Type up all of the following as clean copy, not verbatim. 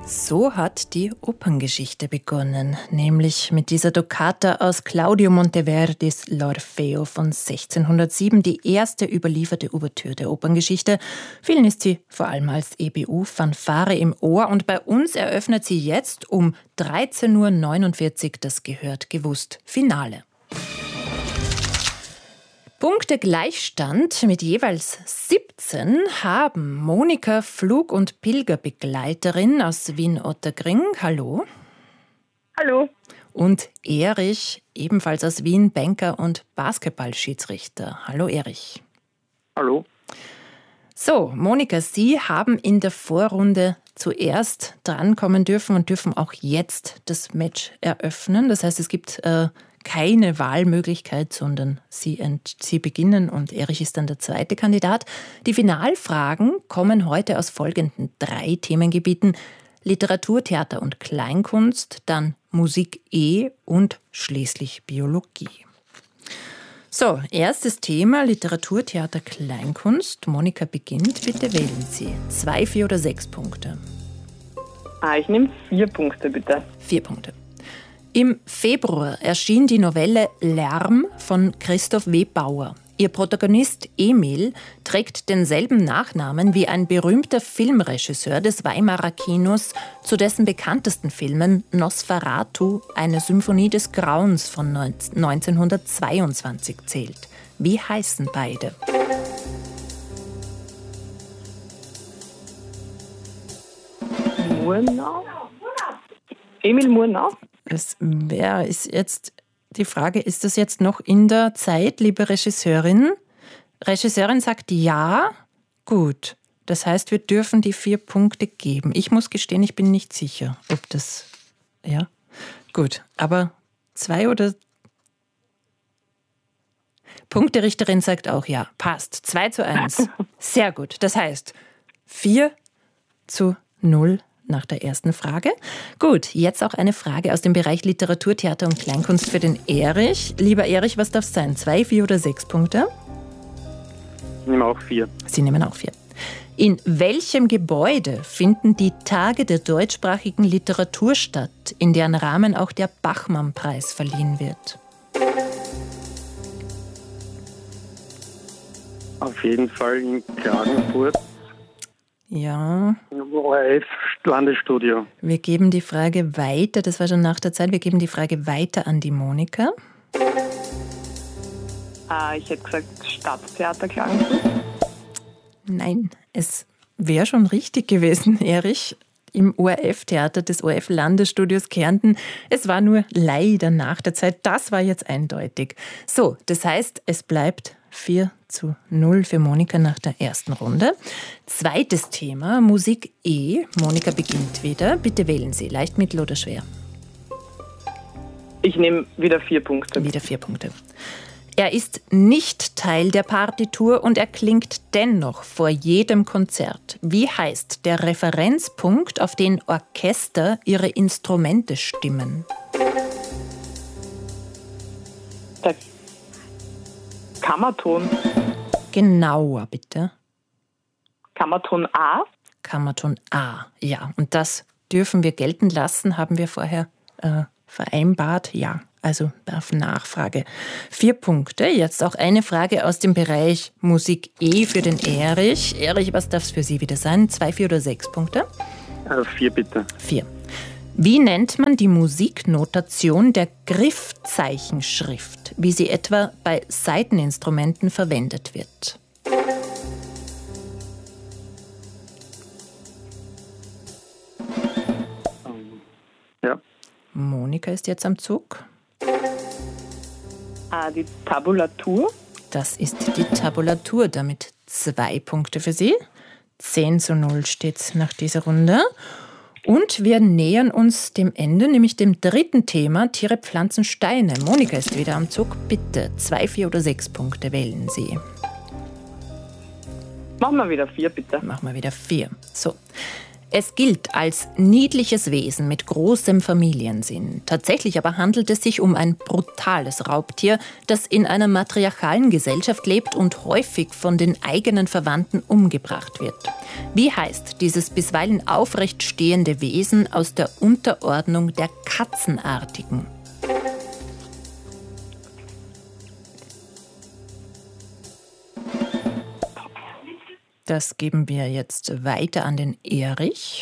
So hat die Operngeschichte begonnen, nämlich mit dieser Toccata aus Claudio Monteverdis L'Orfeo von 1607, die erste überlieferte Ouvertüre der Operngeschichte. Vielen ist sie vor allem als EBU-Fanfare im Ohr und bei uns eröffnet sie jetzt um 13.49 Uhr das gehört gewusst Finale. Punktegleichstand mit jeweils 17 haben Monika, Flug- und Pilgerbegleiterin aus Wien-Ottakring. Hallo. Hallo. Und Erich, ebenfalls aus Wien, Banker und Basketballschiedsrichter. Hallo Erich. Hallo. So, Monika, Sie haben in der Vorrunde zuerst drankommen dürfen und dürfen auch jetzt das Match eröffnen. Das heißt, es gibt keine Wahlmöglichkeit, sondern Sie beginnen und Erich ist dann der zweite Kandidat. Die Finalfragen kommen heute aus folgenden 3 Themengebieten: Literatur, Theater und Kleinkunst, dann Musik und schließlich Biologie. So, erstes Thema, Literatur, Theater, Kleinkunst. Monika beginnt, bitte wählen Sie. 2, 4 oder 6 Punkte? Ich nehme 4 Punkte, bitte. 4 Punkte. Im Februar erschien die Novelle Lärm von Christoph W. Bauer. Ihr Protagonist Emil trägt denselben Nachnamen wie ein berühmter Filmregisseur des Weimarer Kinos, zu dessen bekanntesten Filmen Nosferatu, eine Symphonie des Grauens von 1922 zählt. Wie heißen beide? Murnau? Emil Murnau? Ist jetzt die Frage, ist das jetzt noch in der Zeit, liebe Regisseurin? Regisseurin sagt ja. Gut. Das heißt, wir dürfen die 4 Punkte geben. Ich muss gestehen, ich bin nicht sicher, ob das... Ja, gut. Aber 2 oder... Punkterichterin sagt auch ja. Passt. 2:1. Sehr gut. Das heißt 4:0 nach der ersten Frage. Gut, jetzt auch eine Frage aus dem Bereich Literatur, Theater und Kleinkunst für den Erich. Lieber Erich, was darf es sein? 2, 4 oder 6 Punkte? Ich nehme auch 4. Sie nehmen auch 4. In welchem Gebäude finden die Tage der deutschsprachigen Literatur statt, in deren Rahmen auch der Bachmann-Preis verliehen wird? Auf jeden Fall in Klagenfurt. Ja. ORF Landesstudio. Wir geben die Frage weiter, das war schon nach der Zeit, wir geben die Frage weiter an die Monika. Ich hätte gesagt Stadttheater Klagenfurt. Nein, es wäre schon richtig gewesen, Erich, im ORF-Theater des ORF-Landesstudios Kärnten. Es war nur leider nach der Zeit, das war jetzt eindeutig. So, das heißt, es bleibt 4:0 für Monika nach der ersten Runde. Zweites Thema, Musik Monika beginnt wieder. Bitte wählen Sie, leicht, mittel oder schwer? Ich nehme wieder 4 Punkte. Wieder 4 Punkte. Er ist nicht Teil der Partitur und er klingt dennoch vor jedem Konzert. Wie heißt der Referenzpunkt, auf den Orchester ihre Instrumente stimmen? Der Kammerton. Genauer, bitte. Kammerton A. Kammerton A, ja. Und das dürfen wir gelten lassen, haben wir vorher vereinbart. Ja, also auf Nachfrage. 4 Punkte. Jetzt auch eine Frage aus dem Bereich Musik für den Erich. Erich, was darf es für Sie wieder sein? 2, 4 oder 6 Punkte? 4 bitte. 4. Wie nennt man die Musiknotation der Griffzeichenschrift, wie sie etwa bei Saiteninstrumenten verwendet wird? Ja. Monika ist jetzt am Zug. Die Tabulatur. Das ist die Tabulatur, damit 2 Punkte für Sie. 10:0 steht nach dieser Runde. Und wir nähern uns dem Ende, nämlich dem dritten Thema, Tiere, Pflanzen, Steine. Monika ist wieder am Zug. Bitte, 2, 4 oder 6 Punkte wählen Sie. Machen wir wieder 4, bitte. Machen wir wieder 4. So. Es gilt als niedliches Wesen mit großem Familiensinn. Tatsächlich aber handelt es sich um ein brutales Raubtier, das in einer matriarchalen Gesellschaft lebt und häufig von den eigenen Verwandten umgebracht wird. Wie heißt dieses bisweilen aufrecht stehende Wesen aus der Unterordnung der Katzenartigen? Das geben wir jetzt weiter an den Erich.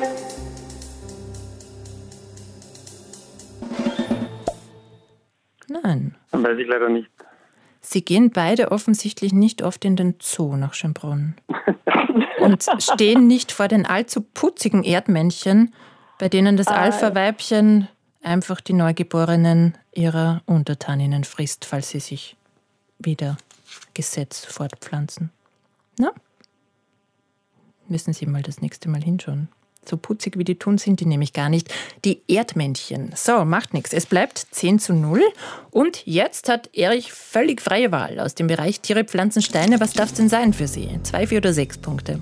Nein. Dann weiß ich leider nicht. Sie gehen beide offensichtlich nicht oft in den Zoo nach Schönbrunn und stehen nicht vor den allzu putzigen Erdmännchen, bei denen das Alpha-Weibchen einfach die Neugeborenen ihrer Untertaninnen frisst, falls sie sich wieder gesetzt fortpflanzen. Na? Müssen Sie mal das nächste Mal hinschauen. So putzig wie die tun, sind die nämlich gar nicht. Die Erdmännchen. So, macht nichts. Es bleibt 10:0. Und jetzt hat Erich völlig freie Wahl aus dem Bereich Tiere, Pflanzen, Steine. Was darf es denn sein für Sie? 2, 4 oder 6 Punkte?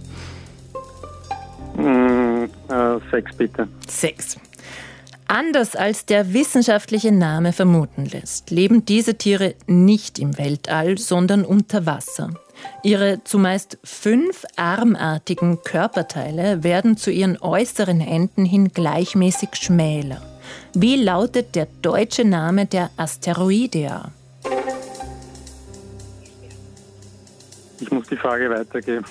6 bitte. 6. Anders als der wissenschaftliche Name vermuten lässt, leben diese Tiere nicht im Weltall, sondern unter Wasser. Ihre zumeist 5 armartigen Körperteile werden zu ihren äußeren Enden hin gleichmäßig schmäler. Wie lautet der deutsche Name der Asteroidea? Ich muss die Frage weitergeben.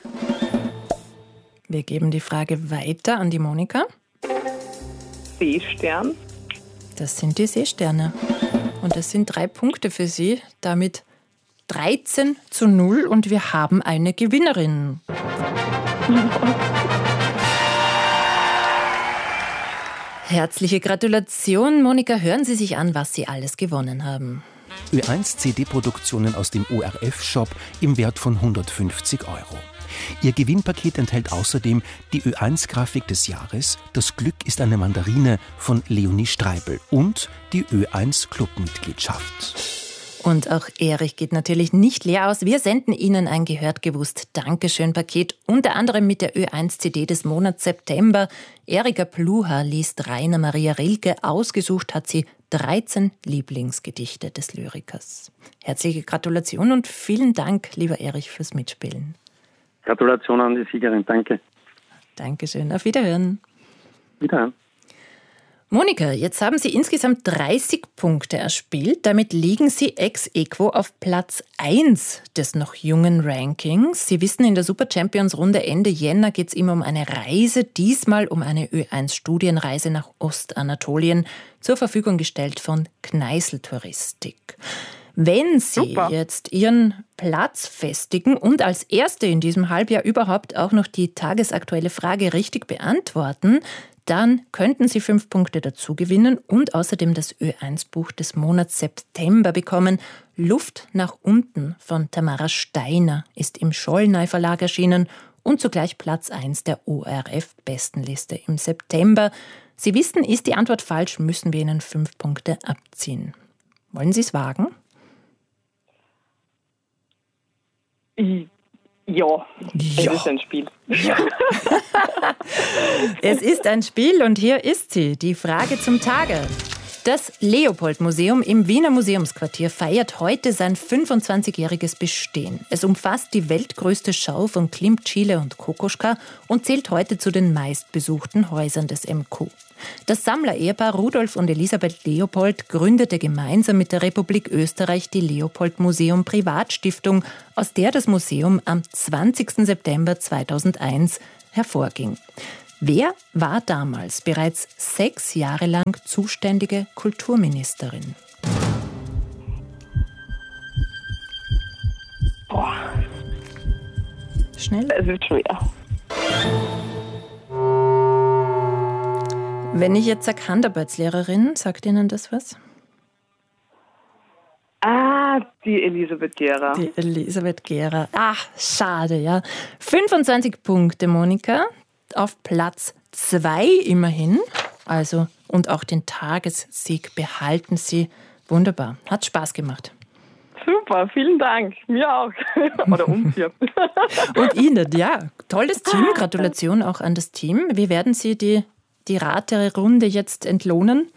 Wir geben die Frage weiter an die Monika. Seestern. Das sind die Seesterne. Und das sind 3 Punkte für Sie. Damit 13:0 und wir haben eine Gewinnerin. Herzliche Gratulation, Monika. Hören Sie sich an, was Sie alles gewonnen haben. Ö1 CD-Produktionen aus dem ORF-Shop im Wert von 150 €. Ihr Gewinnpaket enthält außerdem die Ö1-Grafik des Jahres „Das Glück ist eine Mandarine" von Leonie Streibel und die Ö1-Clubmitgliedschaft. Und auch Erich geht natürlich nicht leer aus. Wir senden Ihnen ein gehört gewusst Dankeschön-Paket, unter anderem mit der Ö1-CD des Monats September. Erika Pluha liest Rainer Maria Rilke. Ausgesucht hat sie 13 Lieblingsgedichte des Lyrikers. Herzliche Gratulation und vielen Dank, lieber Erich, fürs Mitspielen. Gratulation an die Siegerin, danke. Dankeschön, auf Wiederhören. Wiederhören. Monika, jetzt haben Sie insgesamt 30 Punkte erspielt. Damit liegen Sie ex aequo auf Platz 1 des noch jungen Rankings. Sie wissen, in der Super Champions Runde Ende Jänner geht es immer um eine Reise, diesmal um eine Ö1-Studienreise nach Ostanatolien, zur Verfügung gestellt von Kneißl Touristik. Wenn Sie jetzt Ihren Platz festigen und als Erste in diesem Halbjahr überhaupt auch noch die tagesaktuelle Frage richtig beantworten, dann könnten Sie 5 Punkte dazu gewinnen und außerdem das Ö1-Buch des Monats September bekommen. Luft nach unten von Tamara Steiner ist im Schollnay Verlag erschienen und zugleich Platz 1 der ORF-Bestenliste im September. Sie wissen, ist die Antwort falsch, müssen wir Ihnen 5 Punkte abziehen. Wollen Sie es wagen? Ja, es ist ein Spiel. Ja. Es ist ein Spiel und hier ist sie, die Frage zum Tage. Das Leopold-Museum im Wiener Museumsquartier feiert heute sein 25-jähriges Bestehen. Es umfasst die weltgrößte Schau von Klimt, Schiele und Kokoschka und zählt heute zu den meistbesuchten Häusern des MQ. Das Sammler-Ehepaar Rudolf und Elisabeth Leopold gründete gemeinsam mit der Republik Österreich die Leopold-Museum Privatstiftung, aus der das Museum am 20. September 2001 hervorging. Wer war damals bereits 6 Jahre lang zuständige Kulturministerin? Schnell. Es wird schwer. Wenn ich jetzt sage Handarbeitslehrerin, sagt Ihnen das was? Die Elisabeth Gera. Die Elisabeth Gera. Ach, schade, ja. 25 Punkte, Monika. Auf Platz 2 immerhin. Also, und auch den Tagessieg behalten Sie. Wunderbar. Hat Spaß gemacht. Super, vielen Dank. Mir auch. Oder uns hier. Und Ihnen, ja. Tolles Team. Gratulation auch an das Team. Wie werden Sie die Raterunde jetzt entlohnen?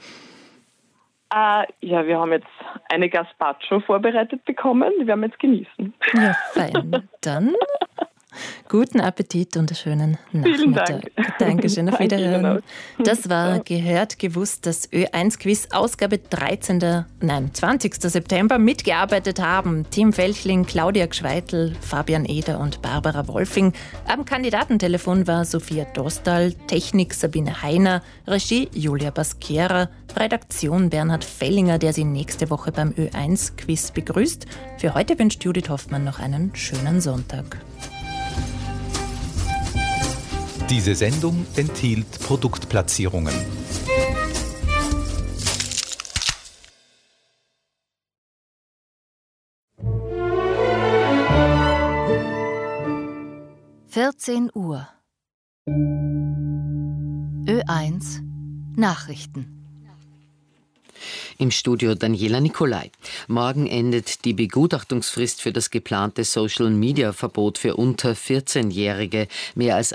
Wir haben jetzt eine Gazpacho vorbereitet bekommen. Die werden wir jetzt genießen. Ja, fein. Dann guten Appetit und einen schönen Nachmittag. Vielen Dank. Dankeschön, auf Wiederhören. Danke, Das war Gehört, gewusst, das Ö1-Quiz, Ausgabe 20. September. Mitgearbeitet haben Tim Felchling, Claudia Gschweitel, Fabian Eder und Barbara Wolfing. Am Kandidatentelefon war Sophia Dostal, Technik Sabine Heiner, Regie Julia Baskera, Redaktion Bernhard Fellinger, der Sie nächste Woche beim Ö1-Quiz begrüßt. Für heute wünscht Judith Hoffmann noch einen schönen Sonntag. Diese Sendung enthielt Produktplatzierungen. Uhr. Ö1 Nachrichten. Im Studio Daniela Nicolai. Morgen endet die Begutachtungsfrist für das geplante Social-Media-Verbot für unter 14-Jährige. Mehr als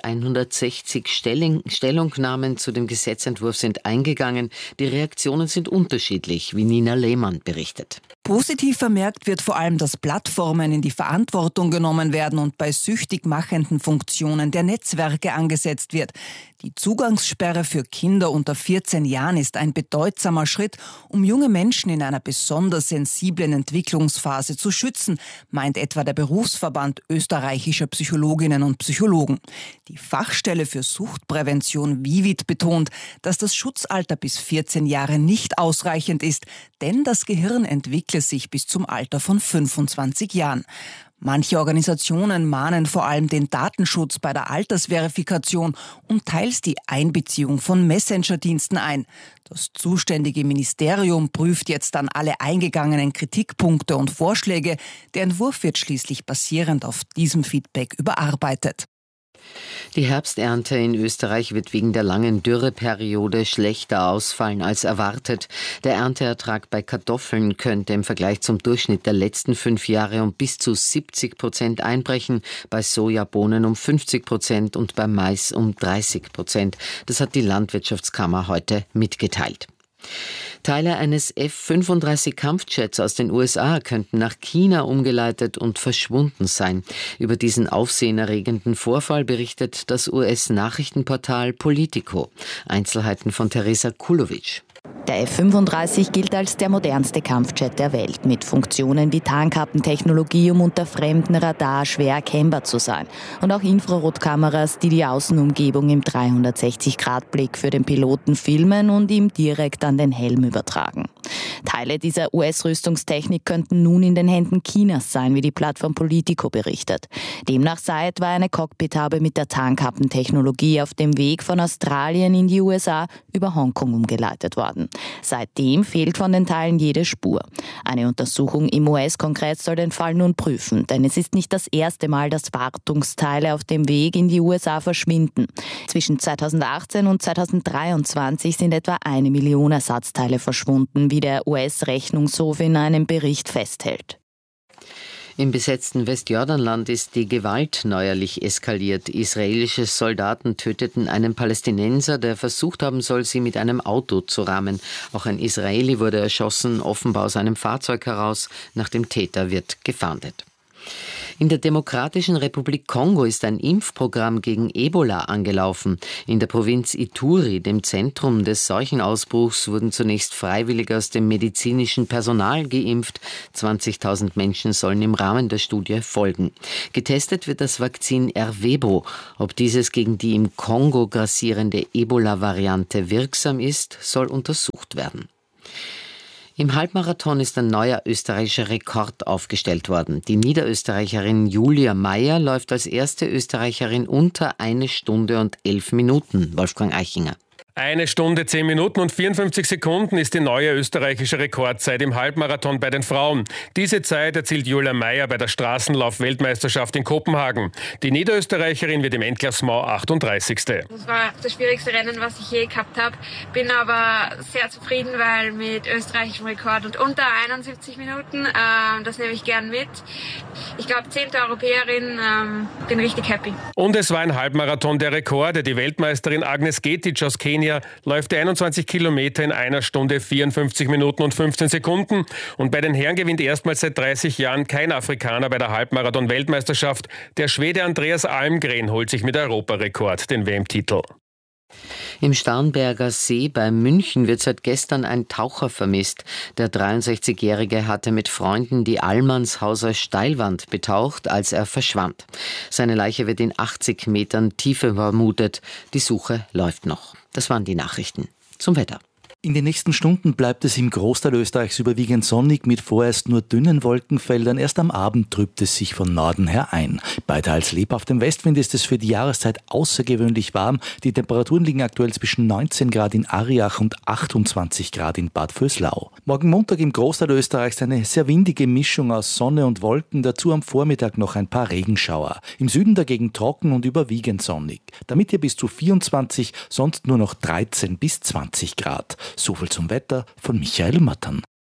160 Stellungnahmen zu dem Gesetzentwurf sind eingegangen. Die Reaktionen sind unterschiedlich, wie Nina Lehmann berichtet. Positiv vermerkt wird vor allem, dass Plattformen in die Verantwortung genommen werden und bei süchtig machenden Funktionen der Netzwerke angesetzt wird. Die Zugangssperre für Kinder unter 14 Jahren ist ein bedeutsamer Schritt, um junge Menschen in einer besonders sensiblen Entwicklungsphase zu schützen, meint etwa der Berufsverband österreichischer Psychologinnen und Psychologen. Die Fachstelle für Suchtprävention VIVID betont, dass das Schutzalter bis 14 Jahre nicht ausreichend ist, denn das Gehirn entwickle sich bis zum Alter von 25 Jahren. Manche Organisationen mahnen vor allem den Datenschutz bei der Altersverifikation und teils die Einbeziehung von Messenger-Diensten ein. Das zuständige Ministerium prüft jetzt dann alle eingegangenen Kritikpunkte und Vorschläge. Der Entwurf wird schließlich basierend auf diesem Feedback überarbeitet. Die Herbsternte in Österreich wird wegen der langen Dürreperiode schlechter ausfallen als erwartet. Der Ernteertrag bei Kartoffeln könnte im Vergleich zum Durchschnitt der letzten 5 Jahre um bis zu 70% einbrechen, bei Sojabohnen um 50% und beim Mais um 30%. Das hat die Landwirtschaftskammer heute mitgeteilt. Teile eines F-35-Kampfjets aus den USA könnten nach China umgeleitet und verschwunden sein. Über diesen aufsehenerregenden Vorfall berichtet das US-Nachrichtenportal Politico. Einzelheiten von Teresa Kulovic. Der F-35 gilt als der modernste Kampfjet der Welt, mit Funktionen wie Tarnkappentechnologie, um unter fremdem Radar schwer erkennbar zu sein. Und auch Infrarotkameras, die die Außenumgebung im 360-Grad-Blick für den Piloten filmen und ihm direkt an den Helm übertragen. Teile dieser US-Rüstungstechnik könnten nun in den Händen Chinas sein, wie die Plattform Politico berichtet. Demnach sei etwa eine Cockpithaube mit der Tarnkappentechnologie auf dem Weg von Australien in die USA über Hongkong umgeleitet worden. Seitdem fehlt von den Teilen jede Spur. Eine Untersuchung im US-Kongress soll den Fall nun prüfen, denn es ist nicht das erste Mal, dass Wartungsteile auf dem Weg in die USA verschwinden. Zwischen 2018 und 2023 sind etwa 1 Million Ersatzteile verschwunden, wie der US-Rechnungshof in einem Bericht festhält. Im besetzten Westjordanland ist die Gewalt neuerlich eskaliert. Israelische Soldaten töteten einen Palästinenser, der versucht haben soll, sie mit einem Auto zu rammen. Auch ein Israeli wurde erschossen, offenbar aus einem Fahrzeug heraus. Nach dem Täter wird gefahndet. In der Demokratischen Republik Kongo ist ein Impfprogramm gegen Ebola angelaufen. In der Provinz Ituri, dem Zentrum des Seuchenausbruchs, wurden zunächst Freiwillige aus dem medizinischen Personal geimpft. 20.000 Menschen sollen im Rahmen der Studie folgen. Getestet wird das Vakzin Ervebo. Ob dieses gegen die im Kongo grassierende Ebola-Variante wirksam ist, soll untersucht werden. Im Halbmarathon ist ein neuer österreichischer Rekord aufgestellt worden. Die Niederösterreicherin Julia Meyer läuft als erste Österreicherin unter 1 Stunde und 11 Minuten. Wolfgang Eichinger. 1 Stunde, 10 Minuten und 54 Sekunden ist die neue österreichische Rekordzeit im Halbmarathon bei den Frauen. Diese Zeit erzielt Julia Meyer bei der Straßenlauf-Weltmeisterschaft in Kopenhagen. Die Niederösterreicherin wird im Endklassement 38. Das war das schwierigste Rennen, was ich je gehabt habe. Bin aber sehr zufrieden, weil mit österreichischem Rekord und unter 71 Minuten, das nehme ich gern mit. Ich glaube, 10. Europäerin, bin richtig happy. Und es war ein Halbmarathon der Rekorde. Die Weltmeisterin Agnes Getic aus Kenia läuft 21 Kilometer in 1 Stunde, 54 Minuten und 15 Sekunden. Und bei den Herren gewinnt erstmals seit 30 Jahren kein Afrikaner bei der Halbmarathon-Weltmeisterschaft. Der Schwede Andreas Almgren holt sich mit Europarekord den WM-Titel. Im Starnberger See bei München wird seit gestern ein Taucher vermisst. Der 63-Jährige hatte mit Freunden die Allmannshauser Steilwand betaucht, als er verschwand. Seine Leiche wird in 80 Metern Tiefe vermutet. Die Suche läuft noch. Das waren die Nachrichten. Zum Wetter. In den nächsten Stunden bleibt es im Großteil Österreichs überwiegend sonnig mit vorerst nur dünnen Wolkenfeldern. Erst am Abend trübt es sich von Norden her ein. Bei teils lebhaftem Westwind ist es für die Jahreszeit außergewöhnlich warm. Die Temperaturen liegen aktuell zwischen 19 Grad in Ariach und 28 Grad in Bad Vöslau. Morgen Montag im Großteil Österreichs eine sehr windige Mischung aus Sonne und Wolken. Dazu am Vormittag noch ein paar Regenschauer. Im Süden dagegen trocken und überwiegend sonnig. Damit hier bis zu 24, sonst nur noch 13 bis 20 Grad. So viel zum Wetter von Michael Mattern.